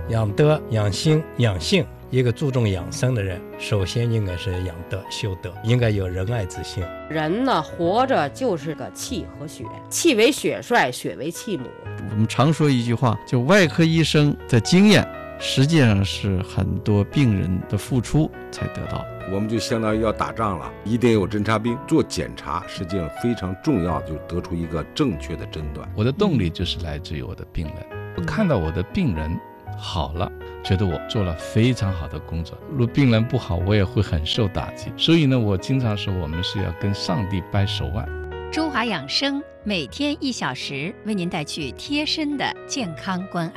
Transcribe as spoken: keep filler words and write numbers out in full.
养德、养心、养性。一个注重养生的人，首先应该是养德修德，应该有仁爱之心。 人呢，活着就是个气和血，气为血帅，血为气母。 我们常说一句话，就外科医生的经验实际上是很多病人的付出才得到的。 我们就相当于要打仗了，一定有侦察兵做检查，实际上非常重要，就得出一个正确的诊断。 我的动力就是来自于我的病人，我看到我的病人好了，觉得我做了非常好的工作。如果病人不好，我也会很受打击。所以呢，我经常说我们是要跟上帝掰手腕。 中华养生每天一小时，为您带去贴身的健康关爱。